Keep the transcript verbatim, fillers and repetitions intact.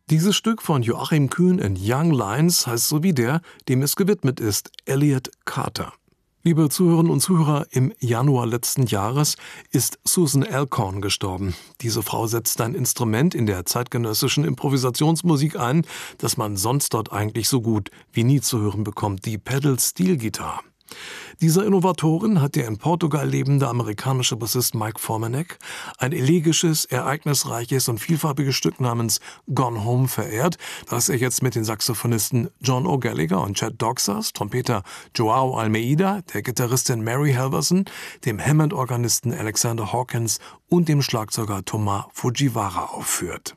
Dieses Stück von Joachim Kühn and Young Lions heißt so wie der, dem es gewidmet ist, Elliott Carter. Liebe Zuhörerinnen und Zuhörer, im Januar letzten Jahres ist Susan Alcorn gestorben. Diese Frau setzt ein Instrument in der zeitgenössischen Improvisationsmusik ein, das man sonst dort eigentlich so gut wie nie zu hören bekommt, die Pedal Steel Guitar. Dieser Innovatorin hat der in Portugal lebende amerikanische Bassist Mike Formanek ein elegisches, ereignisreiches und vielfarbiges Stück namens Gone Home verehrt, das er jetzt mit den Saxophonisten John O'Gallagher und Chad Doxas, Trompeter Joao Almeida, der Gitarristin Mary Halverson, dem Hammond-Organisten Alexander Hawkins und dem Schlagzeuger Thomas Fujiwara aufführt.